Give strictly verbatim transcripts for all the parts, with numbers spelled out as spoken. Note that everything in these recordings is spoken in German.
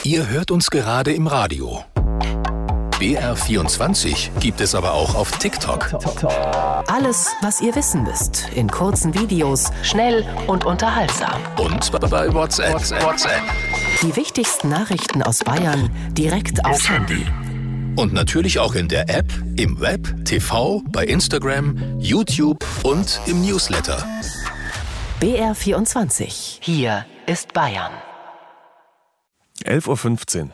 Ihr hört uns gerade im Radio. B R vierundzwanzig gibt es aber auch auf TikTok. Alles, was ihr wissen müsst, in kurzen Videos, schnell und unterhaltsam. Und bei WhatsApp. WhatsApp. Die wichtigsten Nachrichten aus Bayern direkt aufs Handy. Und natürlich auch in der App, im Web, T V, bei Instagram, YouTube und im Newsletter. B R vierundzwanzig. Hier ist Bayern. elf Uhr fünfzehn.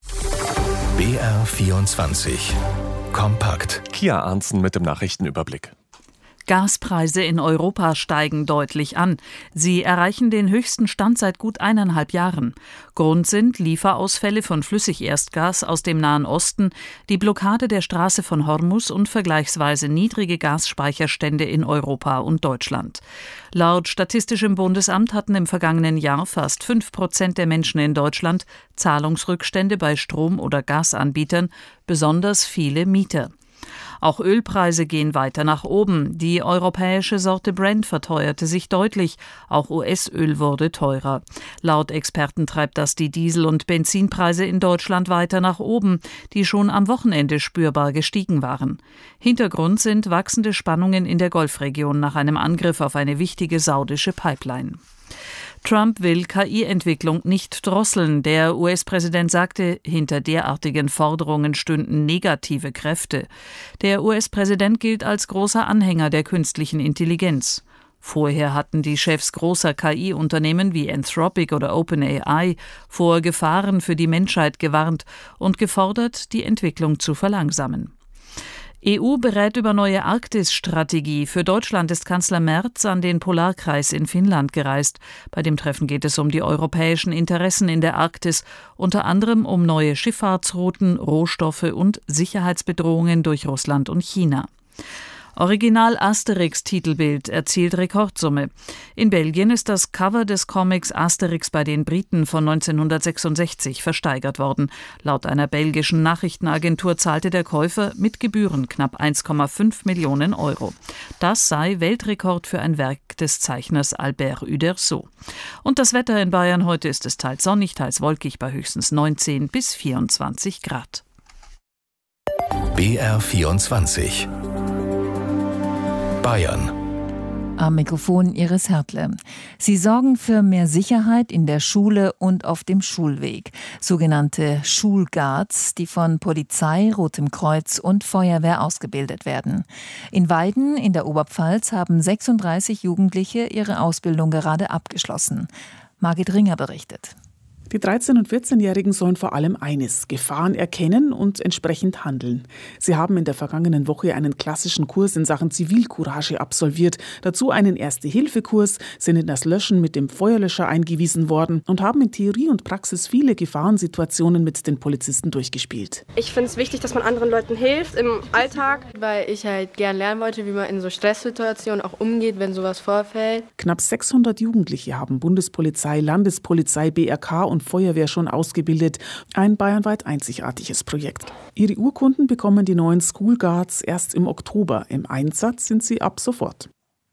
B R vierundzwanzig. Kompakt. Kia Arntzen mit dem Nachrichtenüberblick. Gaspreise in Europa steigen deutlich an. Sie erreichen den höchsten Stand seit gut eineinhalb Jahren. Grund sind Lieferausfälle von Flüssigerdgas aus dem Nahen Osten, die Blockade der Straße von Hormuz und vergleichsweise niedrige Gasspeicherstände in Europa und Deutschland. Laut Statistischem Bundesamt hatten im vergangenen Jahr fast fünf Prozent der Menschen in Deutschland Zahlungsrückstände bei Strom- oder Gasanbietern, besonders viele Mieter. Auch Ölpreise gehen weiter nach oben. Die europäische Sorte Brent verteuerte sich deutlich. Auch U S-Öl wurde teurer. Laut Experten treibt das die Diesel- und Benzinpreise in Deutschland weiter nach oben, die schon am Wochenende spürbar gestiegen waren. Hintergrund sind wachsende Spannungen in der Golfregion nach einem Angriff auf eine wichtige saudische Pipeline. Trump will K I-Entwicklung nicht drosseln. Der U S-Präsident sagte, hinter derartigen Forderungen stünden negative Kräfte. Der U S-Präsident gilt als großer Anhänger der künstlichen Intelligenz. Vorher hatten die Chefs großer K I-Unternehmen wie Anthropic oder OpenAI vor Gefahren für die Menschheit gewarnt und gefordert, die Entwicklung zu verlangsamen. E U berät über neue Arktis-Strategie. Für Deutschland ist Kanzler Merz an den Polarkreis in Finnland gereist. Bei dem Treffen geht es um die europäischen Interessen in der Arktis, unter anderem um neue Schifffahrtsrouten, Rohstoffe und Sicherheitsbedrohungen durch Russland und China. Original Asterix-Titelbild erzielt Rekordsumme. In Belgien ist das Cover des Comics Asterix bei den Briten von neunzehnhundertsechsundsechzig versteigert worden. Laut einer belgischen Nachrichtenagentur zahlte der Käufer mit Gebühren knapp eins Komma fünf Millionen Euro. Das sei Weltrekord für ein Werk des Zeichners Albert Uderzo. Und das Wetter in Bayern: heute ist es teils sonnig, teils wolkig bei höchstens neunzehn bis vierundzwanzig Grad. B R vierundzwanzig. Bayern. Am Mikrofon Iris Hertle. Sie sorgen für mehr Sicherheit in der Schule und auf dem Schulweg. Sogenannte Schulguards, die von Polizei, Rotem Kreuz und Feuerwehr ausgebildet werden. In Weiden in der Oberpfalz haben sechsunddreißig Jugendliche ihre Ausbildung gerade abgeschlossen. Margit Ringer berichtet. Die dreizehn- und vierzehnjährigen sollen vor allem eines: Gefahren erkennen und entsprechend handeln. Sie haben in der vergangenen Woche einen klassischen Kurs in Sachen Zivilcourage absolviert, dazu einen Erste-Hilfe-Kurs, sind in das Löschen mit dem Feuerlöscher eingewiesen worden und haben in Theorie und Praxis viele Gefahrensituationen mit den Polizisten durchgespielt. Ich finde es wichtig, dass man anderen Leuten hilft im Alltag. Weil ich halt gern lernen wollte, wie man in so Stresssituationen auch umgeht, wenn sowas vorfällt. Knapp sechshundert Jugendliche haben Bundespolizei, Landespolizei, B R K und Feuerwehr schon ausgebildet. Ein bayernweit einzigartiges Projekt. Ihre Urkunden bekommen die neuen School Guards erst im Oktober. Im Einsatz sind sie ab sofort.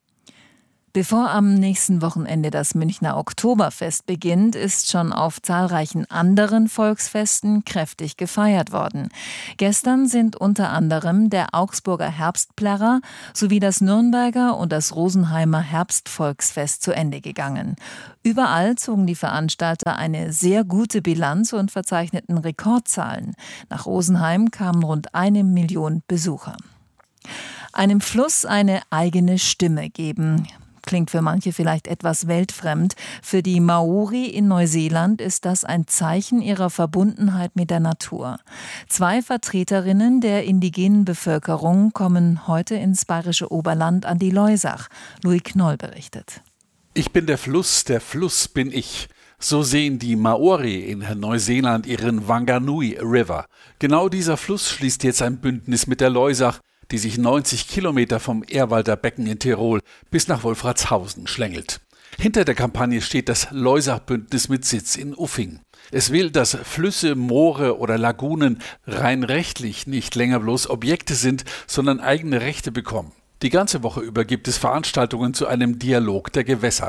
Bevor am nächsten Wochenende das Münchner Oktoberfest beginnt, ist schon auf zahlreichen anderen Volksfesten kräftig gefeiert worden. Gestern sind unter anderem der Augsburger Herbstplärrer sowie das Nürnberger und das Rosenheimer Herbstvolksfest zu Ende gegangen. Überall zogen die Veranstalter eine sehr gute Bilanz und verzeichneten Rekordzahlen. Nach Rosenheim kamen rund eine Million Besucher. Einem Fluss eine eigene Stimme geben. Klingt für manche vielleicht etwas weltfremd. Für die Maori in Neuseeland ist das ein Zeichen ihrer Verbundenheit mit der Natur. Zwei Vertreterinnen der indigenen Bevölkerung kommen heute ins bayerische Oberland an die Loisach. Louis Knoll berichtet. Ich bin der Fluss, der Fluss bin ich. So sehen die Maori in Neuseeland ihren Wanganui River. Genau dieser Fluss schließt jetzt ein Bündnis mit der Loisach, die sich neunzig Kilometer vom Ehrwalder Becken in Tirol bis nach Wolfratshausen schlängelt. Hinter der Kampagne steht das Loisach-Bündnis mit Sitz in Uffing. Es will, dass Flüsse, Moore oder Lagunen rein rechtlich nicht länger bloß Objekte sind, sondern eigene Rechte bekommen. Die ganze Woche über gibt es Veranstaltungen zu einem Dialog der Gewässer.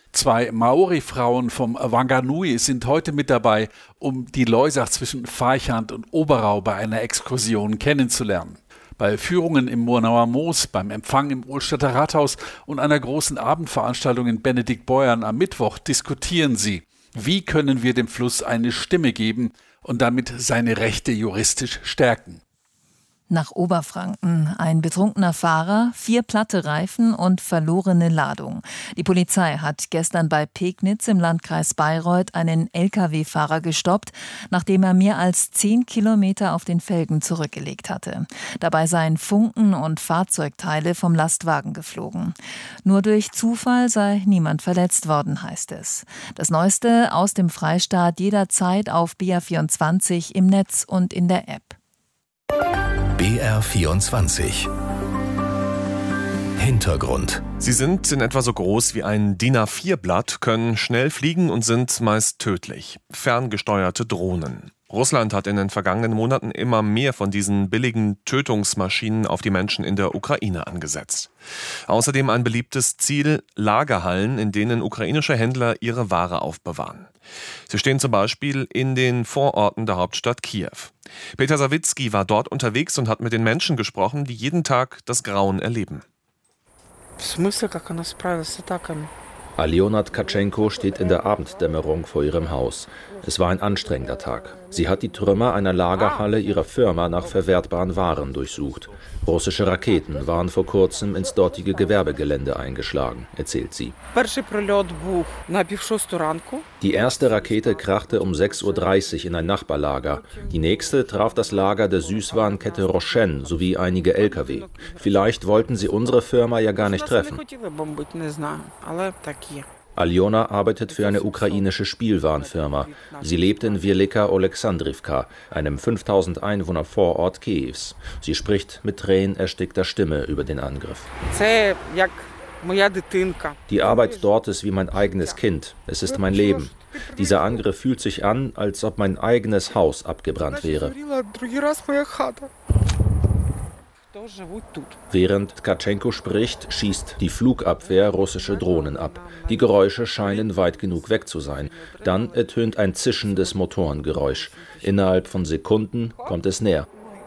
Zwei Maori-Frauen vom Wanganui sind heute mit dabei, um die Loisach zwischen Farchant und Oberau bei einer Exkursion kennenzulernen. Bei Führungen im Murnauer Moos, beim Empfang im Ohlstedter Rathaus und einer großen Abendveranstaltung in Benediktbeuern am Mittwoch diskutieren sie, wie können wir dem Fluss eine Stimme geben und damit seine Rechte juristisch stärken. Nach Oberfranken. Ein betrunkener Fahrer, vier platte Reifen und verlorene Ladung. Die Polizei hat gestern bei Pegnitz im Landkreis Bayreuth einen L K W-Fahrer gestoppt, nachdem er mehr als zehn Kilometer auf den Felgen zurückgelegt hatte. Dabei seien Funken und Fahrzeugteile vom Lastwagen geflogen. Nur durch Zufall sei niemand verletzt worden, heißt es. Das Neueste aus dem Freistaat jederzeit auf B R vierundzwanzig im Netz und in der App. B R vierundzwanzig. Hintergrund. Sie sind in etwa so groß wie ein D I N A vier Blatt, können schnell fliegen und sind meist tödlich. Ferngesteuerte Drohnen. Russland hat in den vergangenen Monaten immer mehr von diesen billigen Tötungsmaschinen auf die Menschen in der Ukraine angesetzt. Außerdem ein beliebtes Ziel: Lagerhallen, in denen ukrainische Händler ihre Ware aufbewahren. Sie stehen zum Beispiel in den Vororten der Hauptstadt Kiew. Peter Sawicki war dort unterwegs und hat mit den Menschen gesprochen, die jeden Tag das Grauen erleben. Aljona Tkatschenko steht in der Abenddämmerung vor ihrem Haus. Es war ein anstrengender Tag. Sie hat die Trümmer einer Lagerhalle ihrer Firma nach verwertbaren Waren durchsucht. Russische Raketen waren vor kurzem ins dortige Gewerbegelände eingeschlagen, erzählt sie. Die erste Rakete krachte um sechs Uhr dreißig in ein Nachbarlager. Die nächste traf das Lager der Süßwarenkette Roschen sowie einige L K W. Vielleicht wollten sie unsere Firma ja gar nicht treffen. Aljona arbeitet für eine ukrainische Spielwarenfirma. Sie lebt in Wielika Oleksandrivka, einem fünftausend Einwohner Vorort Kiews. Sie spricht mit tränenerstickter Stimme über den Angriff. Die Arbeit dort ist wie mein eigenes Kind. Es ist mein Leben. Dieser Angriff fühlt sich an, als ob mein eigenes Haus abgebrannt wäre. Während Tkatschenko spricht, schießt die Flugabwehr russische Drohnen ab. Die Geräusche scheinen weit genug weg zu sein. Dann ertönt ein zischendes Motorengeräusch. Innerhalb von Sekunden kommt es näher.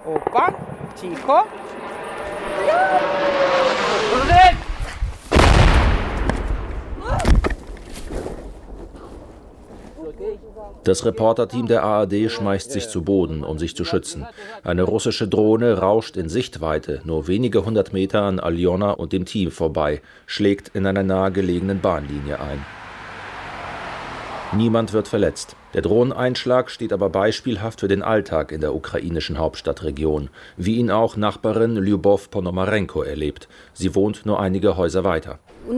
Das Reporterteam der A R D schmeißt sich zu Boden, um sich zu schützen. Eine russische Drohne rauscht in Sichtweite nur wenige hundert Meter an Aljona und dem Team vorbei, schlägt in einer nahegelegenen Bahnlinie ein. Niemand wird verletzt. Der Drohneneinschlag steht aber beispielhaft für den Alltag in der ukrainischen Hauptstadtregion, wie ihn auch Nachbarin Lyubov Ponomarenko erlebt. Sie wohnt nur einige Häuser weiter.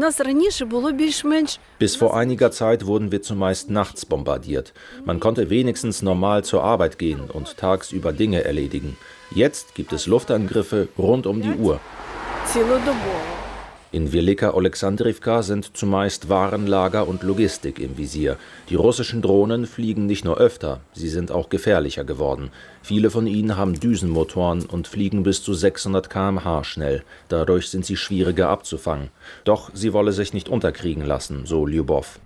Bis vor einiger Zeit wurden wir zumeist nachts bombardiert. Man konnte wenigstens normal zur Arbeit gehen und tagsüber Dinge erledigen. Jetzt gibt es Luftangriffe rund um die Uhr. In Wielika Oleksandrivka sind zumeist Warenlager und Logistik im Visier. Die russischen Drohnen fliegen nicht nur öfter, sie sind auch gefährlicher geworden. Viele von ihnen haben Düsenmotoren und fliegen bis zu sechshundert Kilometer pro Stunde schnell. Dadurch sind sie schwieriger abzufangen. Doch sie wolle sich nicht unterkriegen lassen, so Lyubov.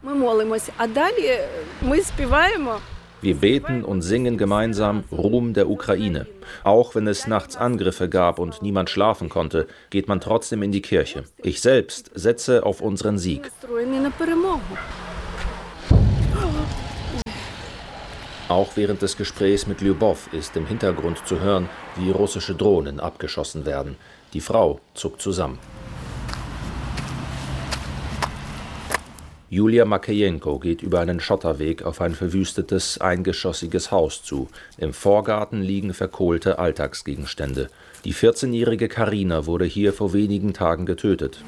Wir beten und singen gemeinsam Ruhm der Ukraine. Auch wenn es nachts Angriffe gab und niemand schlafen konnte, geht man trotzdem in die Kirche. Ich selbst setze auf unseren Sieg. Auch während des Gesprächs mit Lyubov ist im Hintergrund zu hören, wie russische Drohnen abgeschossen werden. Die Frau zuckt zusammen. Julia Makejenko geht über einen Schotterweg auf ein verwüstetes, eingeschossiges Haus zu. Im Vorgarten liegen verkohlte Alltagsgegenstände. Die vierzehnjährige Karina wurde hier vor wenigen Tagen getötet.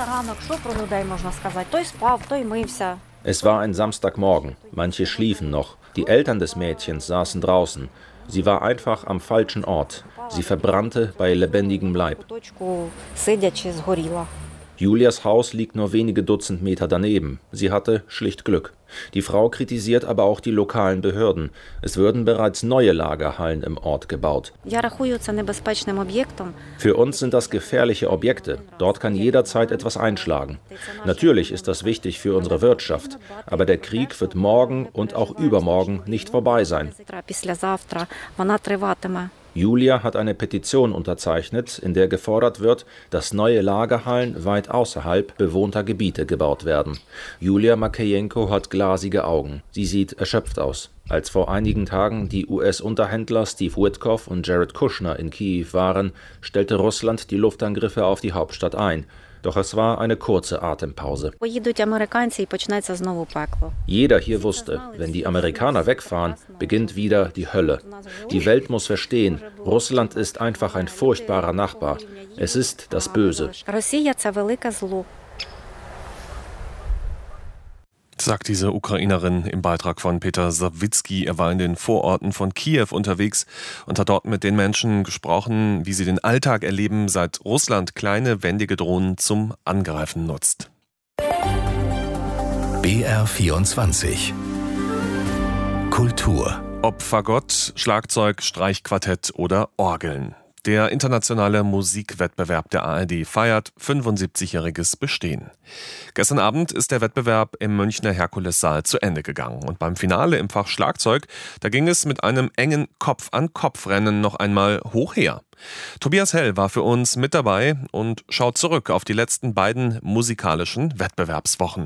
Es war ein Samstagmorgen. Manche schliefen noch. Die Eltern des Mädchens saßen draußen. Sie war einfach am falschen Ort. Sie verbrannte bei lebendigem Leib. Julias Haus liegt nur wenige Dutzend Meter daneben. Sie hatte schlicht Glück. Die Frau kritisiert aber auch die lokalen Behörden. Es würden bereits neue Lagerhallen im Ort gebaut. Für uns sind das gefährliche Objekte. Dort kann jederzeit etwas einschlagen. Natürlich ist das wichtig für unsere Wirtschaft. Aber der Krieg wird morgen und auch übermorgen nicht vorbei sein. Julia hat eine Petition unterzeichnet, in der gefordert wird, dass neue Lagerhallen weit außerhalb bewohnter Gebiete gebaut werden. Julia Makeyenko hat glasige Augen. Sie sieht erschöpft aus. Als vor einigen Tagen die U S-Unterhändler Steve Witkoff und Jared Kushner in Kiew waren, stellte Russland die Luftangriffe auf die Hauptstadt ein. Doch es war eine kurze Atempause. Jeder hier wusste, wenn die Amerikaner wegfahren, beginnt wieder die Hölle. Die Welt muss verstehen, Russland ist einfach ein furchtbarer Nachbar. Es ist das Böse. Sagt diese Ukrainerin im Beitrag von Peter Sawicki. Er war in den Vororten von Kiew unterwegs und hat dort mit den Menschen gesprochen, wie sie den Alltag erleben, seit Russland kleine, wendige Drohnen zum Angreifen nutzt. B R vierundzwanzig Kultur. Ob Fagott, Schlagzeug, Streichquartett oder Orgeln. Der internationale Musikwettbewerb der A R D feiert fünfundsiebzigjähriges Bestehen. Gestern Abend ist der Wettbewerb im Münchner Herkulessaal zu Ende gegangen. Und beim Finale im Fach Schlagzeug, da ging es mit einem engen Kopf-an-Kopf-Rennen noch einmal hoch her. Tobias Hell war für uns mit dabei und schaut zurück auf die letzten beiden musikalischen Wettbewerbswochen.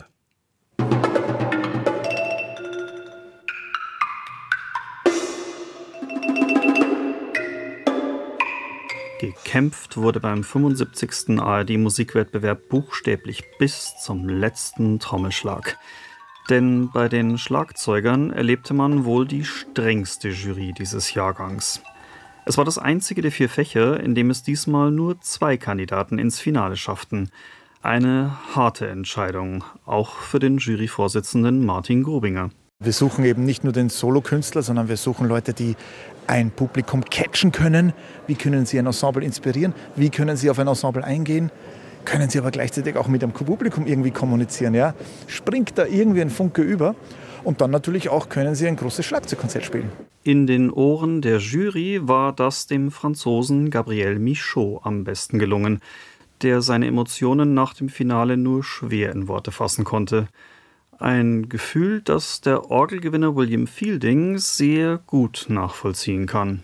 Gekämpft wurde beim fünfundsiebzigsten A R D-Musikwettbewerb buchstäblich bis zum letzten Trommelschlag. Denn bei den Schlagzeugern erlebte man wohl die strengste Jury dieses Jahrgangs. Es war das einzige der vier Fächer, in dem es diesmal nur zwei Kandidaten ins Finale schafften. Eine harte Entscheidung, auch für den Juryvorsitzenden Martin Grobinger. Wir suchen eben nicht nur den Solokünstler, sondern wir suchen Leute, die ein Publikum catchen können. Wie können sie ein Ensemble inspirieren? Wie können sie auf ein Ensemble eingehen? Können sie aber gleichzeitig auch mit dem Publikum irgendwie kommunizieren? Ja? Springt da irgendwie ein Funke über? Und dann natürlich auch können sie ein großes Schlagzeugkonzert spielen. In den Ohren der Jury war das dem Franzosen Gabriel Michaud am besten gelungen, der seine Emotionen nach dem Finale nur schwer in Worte fassen konnte. Ein Gefühl, das der Orgelgewinner William Fielding sehr gut nachvollziehen kann.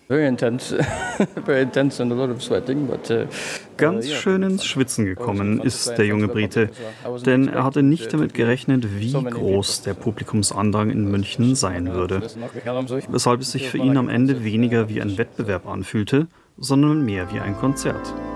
Ganz schön ins Schwitzen gekommen ist der junge Brite, denn er hatte nicht damit gerechnet, wie groß der Publikumsandrang in München sein würde. Weshalb es sich für ihn am Ende weniger wie ein Wettbewerb anfühlte, sondern mehr wie ein Konzert.